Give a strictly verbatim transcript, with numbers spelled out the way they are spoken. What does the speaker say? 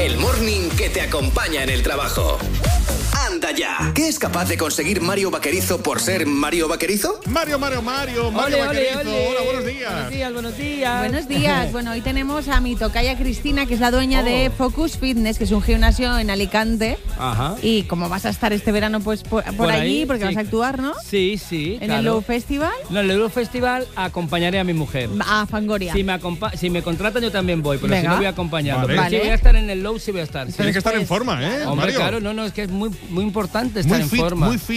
el morning que te acompaña en el trabajo. ¡Anda ya! ¿Qué es capaz de conseguir Mario Vaquerizo por ser Mario Vaquerizo? Mario, Mario, Mario, Mario Ole, Vaquerizo. ole, ole. Hola, buenos días. Buenos días, buenos días. Buenos días. Bueno, hoy tenemos a mi tocaya Cristina, que es la dueña Oh. de Focus Fitness, que es un gimnasio en Alicante. Ajá. Y como vas a estar este verano pues por, por Por allí, ahí, porque sí. vas a actuar, ¿no? Sí, sí, En claro. el Low Festival. No, en el Low Festival acompañaré a mi mujer. A Fangoria. Si me, acompa- si me contratan yo también voy, pero Venga. si no voy acompañando. Vale. Pero Vale. si voy a estar en el Low, sí voy a estar. sí. Tienes que estar en Pues, forma, ¿eh, Hombre, Mario? claro, no, no, es que es muy, muy importante estar Muy en fit, forma. muy fit.